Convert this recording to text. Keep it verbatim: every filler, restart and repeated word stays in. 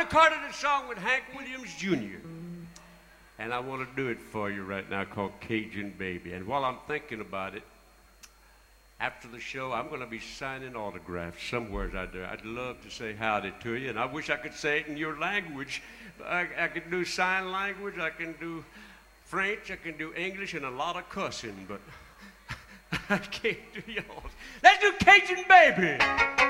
recorded a song with Hank Williams Junior And I want to do it for you right now called Cajun Baby. And while I'm thinking about it, after the show, I'm going to be signing autographs somewhere out there. I'd love to say howdy to you, and I wish I could say it in your language. I, I can do sign language, I can do French, I can do English, and a lot of cussing, but I can't do yours. Let's do Cajun Baby.